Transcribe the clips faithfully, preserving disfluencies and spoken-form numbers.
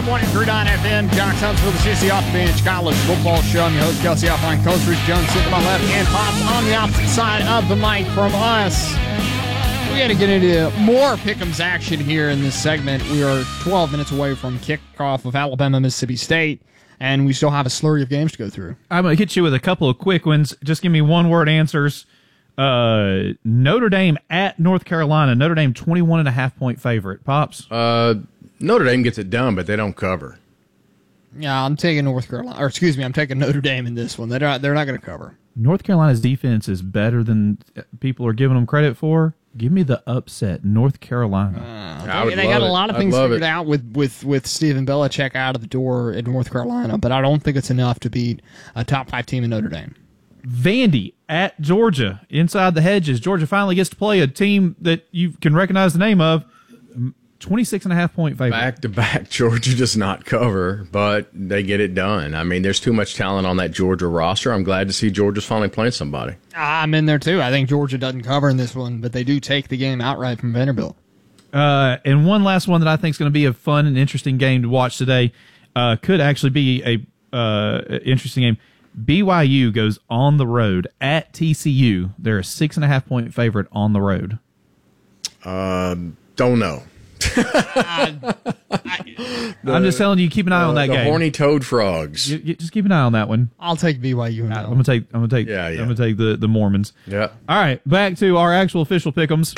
one oh three point nine F M, John Suns for the C C Off the Bench College Football Show. I'm your host, Kelsey Offline, Coach Rich Jones, sitting to my left, and Pops on the opposite side of the mic from us. We got to get into more Pick'ems action here in this segment. We are twelve minutes away from kickoff of Alabama-Mississippi State, and we still have a slurry of games to go through. I'm going to hit you with a couple of quick ones. Just give me one-word answers. Uh, Notre Dame at North Carolina. Notre Dame twenty-one and a half point favorite. Pops? Uh, Notre Dame gets it done, but they don't cover. Yeah, I'm taking North Carolina, or excuse me, I'm taking Notre Dame in this one. They're not, they're not going to cover. North Carolina's defense is better than people are giving them credit for. Give me the upset, North Carolina. Uh, they they got a lot of things figured it. out with, with, with Stephen Belichick out of the door in North Carolina, but I don't think it's enough to beat a top five team in Notre Dame. Vandy at Georgia, inside the hedges. Georgia finally gets to play a team that you can recognize the name of. twenty-six and a half point favorite. Back to back, Georgia does not cover, but they get it done. I mean, there's too much talent on that Georgia roster. I'm glad to see Georgia's finally playing somebody. I'm in there too. I think Georgia doesn't cover in this one, but they do take the game outright from Vanderbilt. Uh, and one last one that I think is going to be a fun and interesting game to watch today. Uh, could actually be a uh, interesting game. B Y U goes on the road at T C U. They're a six and a half point favorite on the road. Um, don't know. uh, I, I'm just telling you, keep an eye uh, on that the game. The horny toad frogs. You, you just keep an eye on that one. I'll take B Y U. I'm gonna take. I'm gonna take. Yeah, yeah. I'm gonna take the the Mormons. Yeah. All right, back to our actual official pick'ems.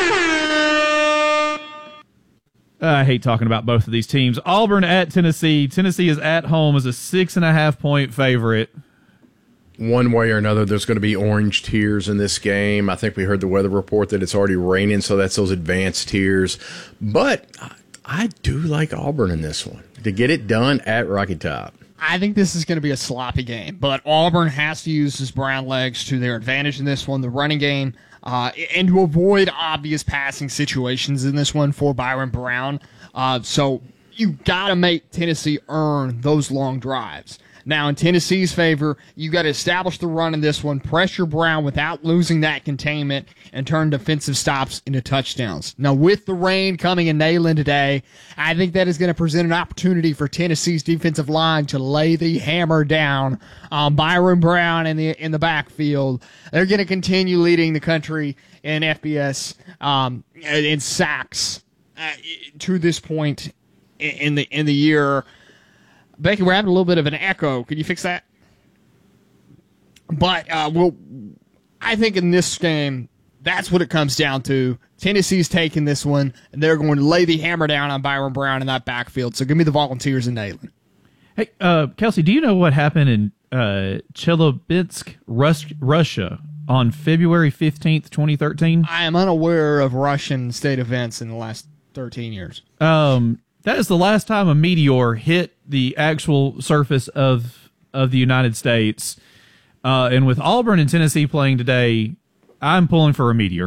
I hate talking about both of these teams. Auburn at Tennessee. Tennessee is at home as a six and a half point favorite. One way or another, there's going to be orange tears in this game. I think we heard the weather report that it's already raining, so that's those advanced tears. But I do like Auburn in this one to get it done at Rocky Top. I think this is going to be a sloppy game, but Auburn has to use his brown legs to their advantage in this one, the running game, uh, and to avoid obvious passing situations in this one for Byron Brown. Uh, so you got to make Tennessee earn those long drives. Now, in Tennessee's favor, you got to establish the run in this one, pressure Brown without losing that containment, and turn defensive stops into touchdowns. Now, with the rain coming in Neyland today, I think that is going to present an opportunity for Tennessee's defensive line to lay the hammer down on Byron Brown in the in the backfield. They're going to continue leading the country in F B S um, in sacks uh, to this point in the in the year. Becky, we're having a little bit of an echo. Can you fix that? But uh, we'll, I think in this game, that's what it comes down to. Tennessee's taking this one, and they're going to lay the hammer down on Byron Brown in that backfield. So give me the Volunteers in Neyland. Hey, uh, Kelsey, do you know what happened in uh, Chelyabinsk, Rus- Russia on February fifteenth, twenty thirteen? I am unaware of Russian state events in the last thirteen years. Um... That is the last time a meteor hit the actual surface of of the United States. Uh, and with Auburn and Tennessee playing today, I'm pulling for a meteor.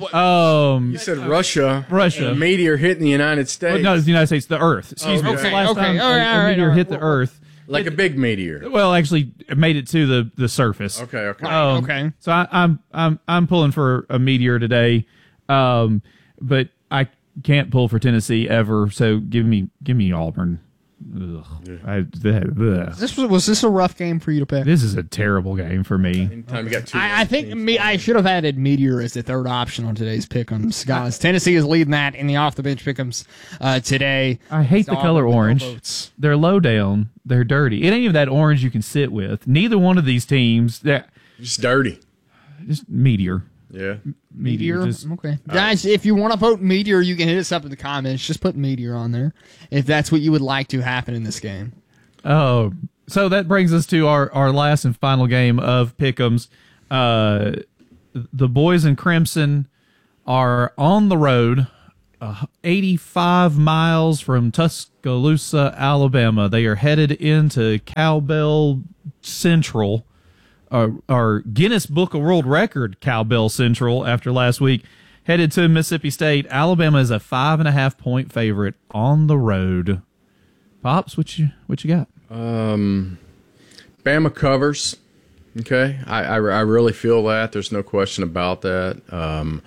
Um, you said Russia. Russia. A meteor hitting the United States. Well, no, it's the United States, the Earth. Excuse okay. me. It's the last okay. time all right, a, all a right, meteor all right. hit the Earth. Like it, a big meteor. Well, actually, it made it to the, the surface. Okay, okay. Um, okay. So I, I'm I'm I'm pulling for a meteor today, um, but I can't pull for Tennessee ever. So give me give me Auburn. Ugh. I, ugh. This was was this a rough game for you to pick? This is a terrible game for me. Anytime you got two I, I think me I should have added Meteor as the third option on today's pick'ems, guys. Tennessee is leading that in the off the bench pick'ems uh, today. I hate It's the all color with no orange. votes. They're low down. They're dirty. It ain't even that orange you can sit with. Neither one of these teams. They're just dirty. just meteor. Yeah. Meteor. Just, okay, guys. If you want to vote Meteor, you can hit us up in the comments. Just put Meteor on there if that's what you would like to happen in this game. oh, so that brings us to our, our last and final game of pick'ems. Uh, the boys in Crimson are on the road, uh, eighty-five miles from Tuscaloosa, Alabama. They are headed into Cowbell Central. Our, our Guinness Book of World Record Cowbell Central after last week, headed to Mississippi State. Alabama is a five and a half point favorite on the road. Pops, what you what you got? Um, Bama covers. Okay, I, I I really feel that. There's no question about that. Um,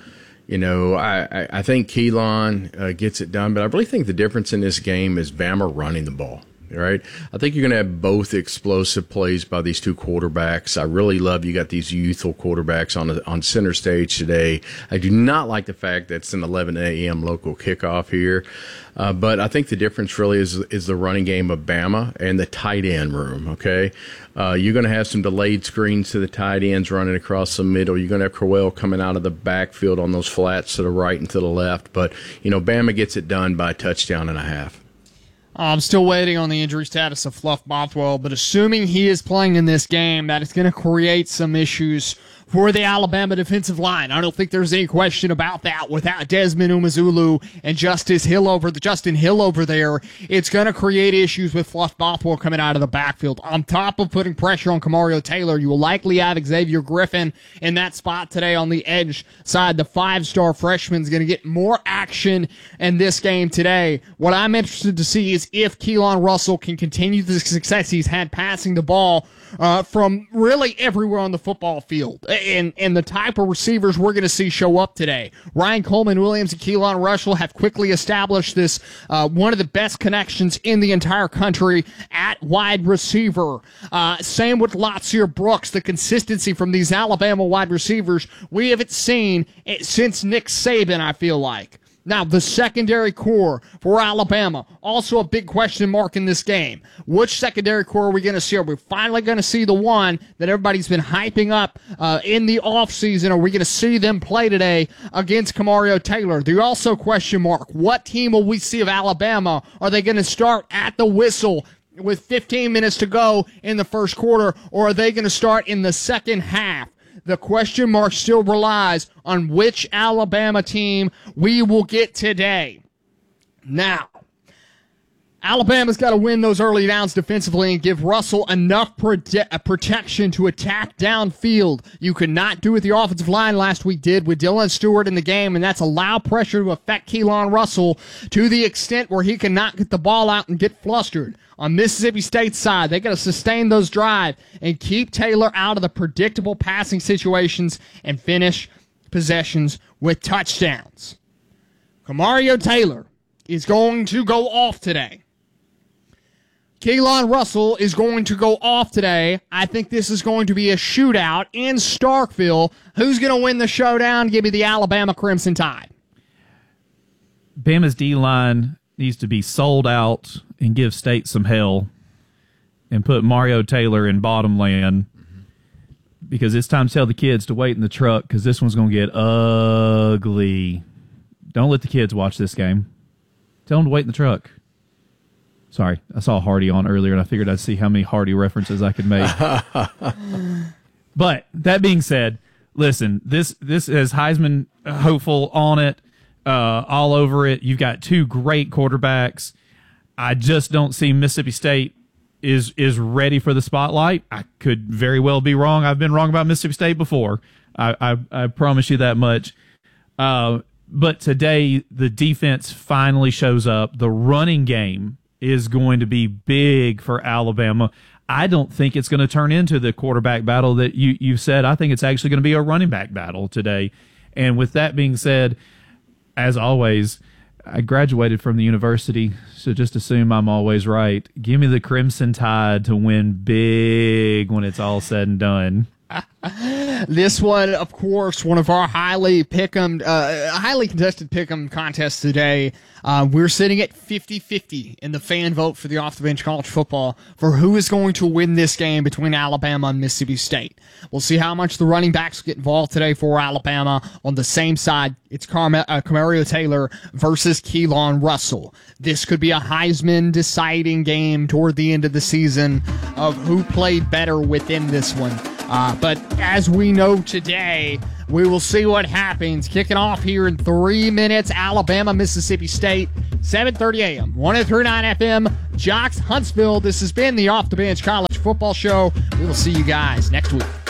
You know, I, I, I think Keelan uh, gets it done, but I really think the difference in this game is Bama running the ball. Right, I think you're going to have both explosive plays by these two quarterbacks. I really love you got these youthful quarterbacks on the, on center stage today. I do not like the fact that it's an eleven a.m. local kickoff here, uh, but I think the difference really is is the running game of Bama and the tight end room. Okay, uh, you're going to have some delayed screens to the tight ends running across the middle. You're going to have Crowell coming out of the backfield on those flats to the right and to the left. But you know, Bama gets it done by a touchdown and a half. I'm still waiting on the injury status of Fluff Bothwell, but assuming he is playing in this game, that is going to create some issues for the Alabama defensive line. I don't think there's any question about that. Without Desmond Umazulu and Justice Hill over the Justin Hill over there, it's going to create issues with Fluff Bothwell coming out of the backfield. On top of putting pressure on Kamario Taylor, you will likely have Xavier Griffin in that spot today on the edge side. The five-star freshman is going to get more action in this game today. What I'm interested to see is if Keelan Russell can continue the success he's had passing the ball uh, from really everywhere on the football field. And, and the type of receivers we're going to see show up today. Ryan Coleman Williams and Keelan Russell have quickly established this, uh, one of the best connections in the entire country at wide receiver. Uh, same with Latsier Brooks. The consistency from these Alabama wide receivers we haven't seen since Nick Saban, I feel like. Now, the secondary core for Alabama, also a big question mark in this game. Which secondary core are we going to see? Are we finally going to see the one that everybody's been hyping up uh, in the offseason? Are we going to see them play today against Kamario Taylor? The also question mark, what team will we see of Alabama? Are they going to start at the whistle with fifteen minutes to go in the first quarter, or are they going to start in the second half? The question mark still relies on which Alabama team we will get today. Now, Alabama's got to win those early downs defensively and give Russell enough prote- protection to attack downfield. You could not do what the offensive line last week did with Dylan Stewart in the game, and that's allow pressure to affect Keelan Russell to the extent where he cannot get the ball out and get flustered. On Mississippi State's side, they got to sustain those drives and keep Taylor out of the predictable passing situations and finish possessions with touchdowns. Kamario Taylor is going to go off today. Keelan Russell is going to go off today. I think this is going to be a shootout in Starkville. Who's going to win the showdown? Give me the Alabama Crimson Tide. Bama's D-line needs to be sold out and give State some hell and put Mario Taylor in bottom land because it's time to tell the kids to wait in the truck because this one's going to get ugly. Don't let the kids watch this game. Tell them to wait in the truck. Sorry, I saw Hardy on earlier, and I figured I'd see how many Hardy references I could make. But that being said, listen, this this has Heisman hopeful on it, uh, all over it. You've got two great quarterbacks. I just don't see Mississippi State is is ready for the spotlight. I could very well be wrong. I've been wrong about Mississippi State before. I I, I promise you that much. Uh, but today, the defense finally shows up. The running game is going to be big for Alabama. I don't think it's going to turn into the quarterback battle that you, you said. I think it's actually going to be a running back battle today. And with that being said, as always, I graduated from the university, so just assume I'm always right. Give me the Crimson Tide to win big when it's all said and done. This one, of course, one of our highly pick'em, uh, highly contested pick'em contests today. Uh, we're sitting at fifty-fifty in the fan vote for the off-the-bench college football for who is going to win this game between Alabama and Mississippi State. We'll see how much the running backs get involved today for Alabama. On the same side, it's Carma, uh, Kamario Taylor versus Keelan Russell. This could be a Heisman deciding game toward the end of the season of who played better within this one. Uh, but as we know today, we will see what happens. Kicking off here in three minutes, Alabama, Mississippi State, seven thirty a.m., one oh three point nine F M, Jocks, Huntsville. This has been the Off the Bench College Football Show. We will see you guys next week.